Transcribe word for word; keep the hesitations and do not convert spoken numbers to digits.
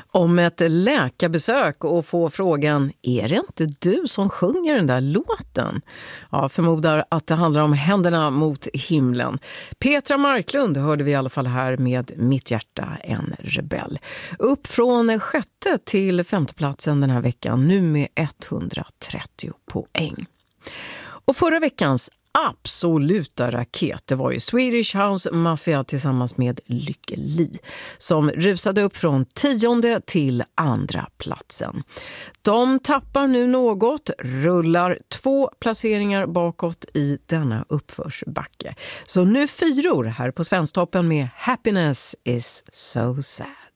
Om ett läkarbesök och få frågan, är det inte du som sjunger den där låten? Ja, förmodar att det handlar om Händerna mot himlen. Petra Marklund hörde vi i alla fall här med Mitt hjärta en rebell. Upp från sjätte till femte platsen den här veckan, nu med etthundratrettio poäng. Och förra veckans absoluta raket, det var ju Swedish House Mafia tillsammans med Lykke Li som rusade upp från tionde till andra platsen. De tappar nu något, rullar två placeringar bakåt i denna uppförsbacke. Så nu fyror här på Svensktoppen med Happiness is so sad.